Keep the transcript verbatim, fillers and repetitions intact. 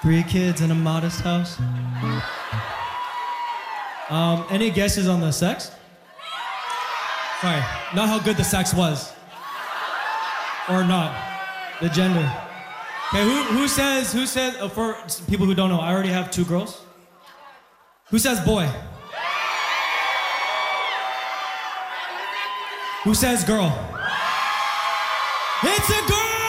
Three kids in a modest house. Um, any guesses on the sex? Sorry, not how good the sex was. Or not. The gender. Okay, who, who says, who says, uh, for people who don't know, I already have two girls. Who says boy? Who says girl? It's a girl!